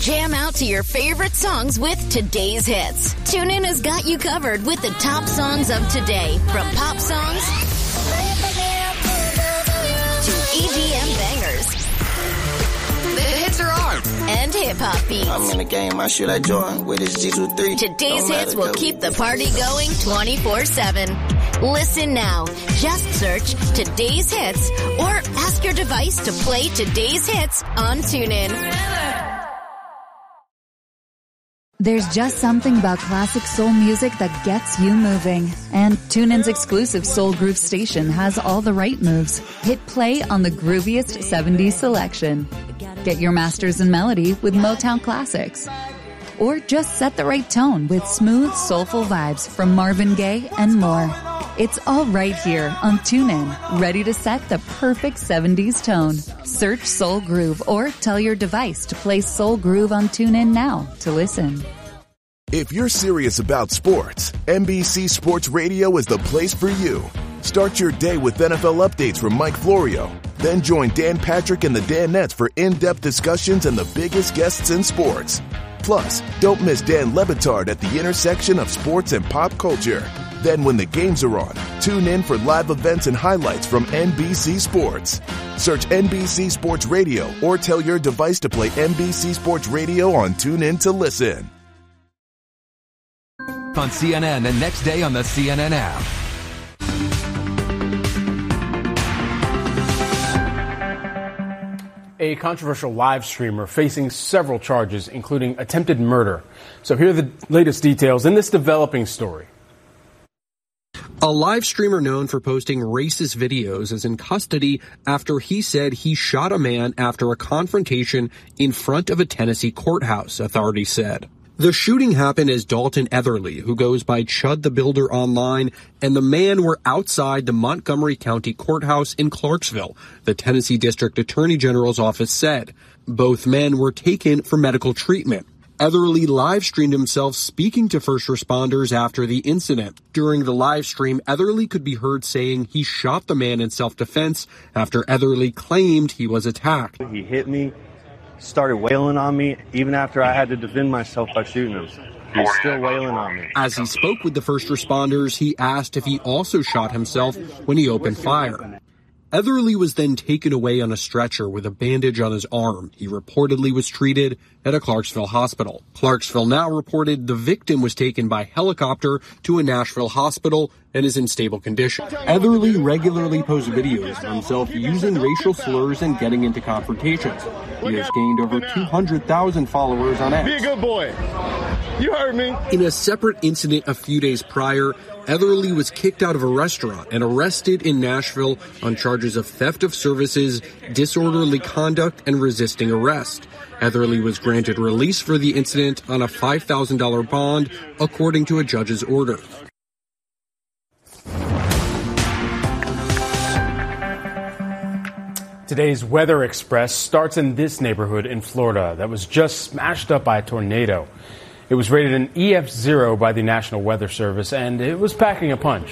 Jam out to your favorite songs with today's hits. TuneIn has got you covered with the top songs of today, from pop songs to EDM bangers. The hits are on, and hip-hop beats. I'm in the game, I shoot like Jordan with his G23. Today's hits will keep the party going 24/7. Listen now. Just search Today's Hits or ask your device to play Today's Hits on TuneIn. There's just something about classic soul music that gets you moving. And TuneIn's exclusive Soul Groove station has all the right moves. Hit play on the grooviest 70s selection. Get your masters in melody with Motown classics. Or just set the right tone with smooth, soulful vibes from Marvin Gaye and more. It's all right here on TuneIn, ready to set the perfect 70s tone. Search Soul Groove or tell your device to play Soul Groove on TuneIn now to listen. If you're serious about sports, NBC Sports Radio is the place for you. Start your day with NFL updates from Mike Florio. Then join Dan Patrick and the Danettes for in-depth discussions and the biggest guests in sports. Plus, don't miss Dan Le Batard at the intersection of sports and pop culture. Then when the games are on, tune in for live events and highlights from NBC Sports. Search NBC Sports Radio or tell your device to play NBC Sports Radio on TuneIn to listen. On CNN and next day on the CNN app. A controversial live streamer facing several charges, including attempted murder. So here are the latest details in this developing story. A live streamer known for posting racist videos is in custody after he said he shot a man after a confrontation in front of a Tennessee courthouse, authorities said. The shooting happened as Dalton Etherly, who goes by Chud the Builder online, and the man were outside the Montgomery County Courthouse in Clarksville, the Tennessee District Attorney General's office said. Both men were taken for medical treatment. Etherly live-streamed himself speaking to first responders after the incident. During the live stream, Etherly could be heard saying he shot the man in self-defense after Etherly claimed he was attacked. He hit me, started wailing on me, even after I had to defend myself by shooting him. He's still wailing on me. As he spoke with the first responders, he asked if he also shot himself when he opened fire. Etherly was then taken away on a stretcher with a bandage on his arm. He reportedly was treated at a Clarksville hospital. Clarksville Now reported the victim was taken by helicopter to a Nashville hospital and is in stable condition. Etherly regularly posts videos of himself using racial slurs and getting into confrontations. He has gained over 200,000 followers on X. Be a good boy. You heard me. In a separate incident a few days prior, Etherly was kicked out of a restaurant and arrested in Nashville on charges of theft of services, disorderly conduct, and resisting arrest. Etherly was granted release for the incident on a $5,000 bond, according to a judge's order. Today's Weather Express starts in this neighborhood in Florida that was just smashed up by a tornado. It was rated an EF0 by the National Weather Service, and it was packing a punch.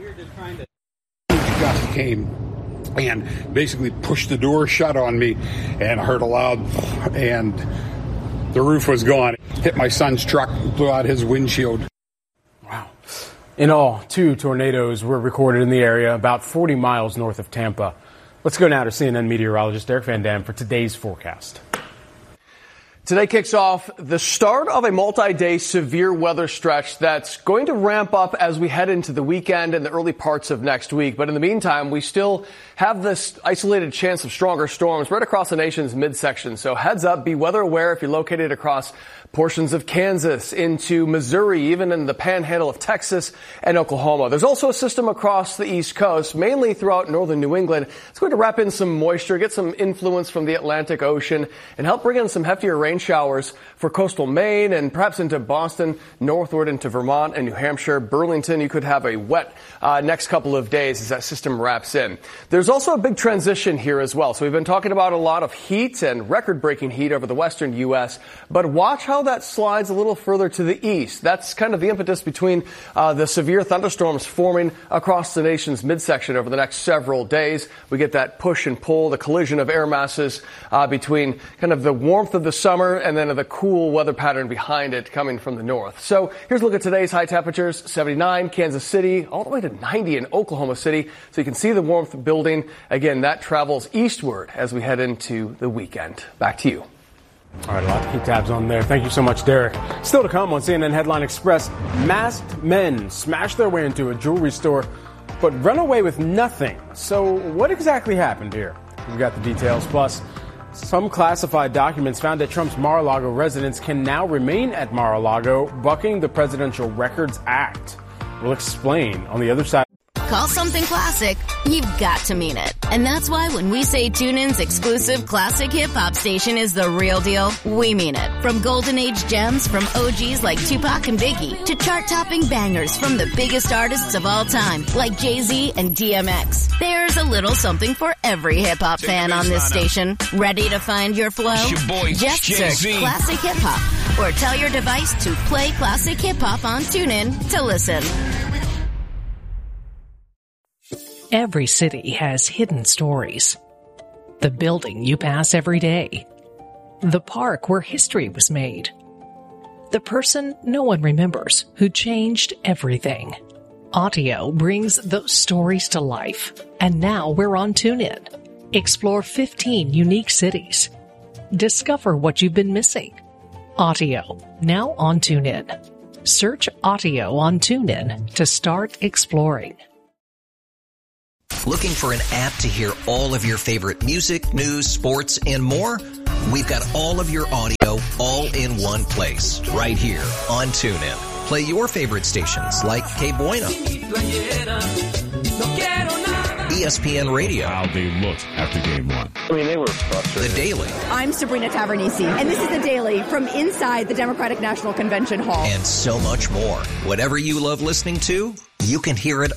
Gust came and basically pushed the door shut on me, and I heard a loud, and the roof was gone. Hit my son's truck, blew out his windshield. Wow. In all, 2 tornadoes were recorded in the area about 40 miles north of Tampa. Let's go now to CNN meteorologist Eric Van Dam for today's forecast. Today kicks off the start of a multi-day severe weather stretch that's going to ramp up as we head into the weekend and the early parts of next week. But in the meantime, we still have this isolated chance of stronger storms right across the nation's midsection. So heads up, be weather aware if you're located across portions of Kansas into Missouri, even in the panhandle of Texas and Oklahoma. There's also a system across the East Coast, mainly throughout northern New England. It's going to wrap in some moisture, get some influence from the Atlantic Ocean, and help bring in some heftier rain showers for coastal Maine and perhaps into Boston, northward into Vermont and New Hampshire. Burlington, you could have a wet next couple of days as that system wraps in. There's also a big transition here as well. So we've been talking about a lot of heat and record-breaking heat over the western U.S., but watch how that slides a little further to the east. That's kind of the impetus between the severe thunderstorms forming across the nation's midsection over the next several days. We get that push and pull, the collision of air masses between kind of the warmth of the summer summer and then the cool weather pattern behind it coming from the north. So here's a look at today's high temperatures. 79, Kansas City, all the way to 90 in Oklahoma City. So you can see the warmth building. Again, that travels eastward as we head into the weekend. Back to you. All right, a lot to keep tabs on there. Thank you so much, Derek. Still to come on CNN Headline Express, masked men smash their way into a jewelry store but run away with nothing. So what exactly happened here? We've got the details. Plus, some classified documents found at Trump's Mar-a-Lago residence can now remain at Mar-a-Lago, bucking the Presidential Records Act. We'll explain on the other side. Call something classic, you've got to mean it. And that's why when we say TuneIn's exclusive classic hip-hop station is the real deal, we mean it. From golden age gems from OGs like Tupac and Biggie to chart-topping bangers from the biggest artists of all time like Jay-Z and DMX. There's a little something for every hip-hop fan on this station. Ready to find your flow? Just search Classic Hip-Hop or tell your device to play Classic Hip-Hop on TuneIn to listen. Every city has hidden stories. The building you pass every day. The park where history was made. The person no one remembers who changed everything. Audio brings those stories to life. And now we're on TuneIn. Explore 15 unique cities. Discover what you've been missing. Audio, now on TuneIn. Search Audio on TuneIn to start exploring. Looking for an app to hear all of your favorite music, news, sports, and more? We've got all of your audio all in one place, right here on TuneIn. Play your favorite stations like Que Buena, ESPN Radio. How they looked after game one. I mean, they were frustrated. The Daily. I'm Sabrina Tavernisi, and this is The Daily from inside the Democratic National Convention Hall. And so much more. Whatever you love listening to, you can hear it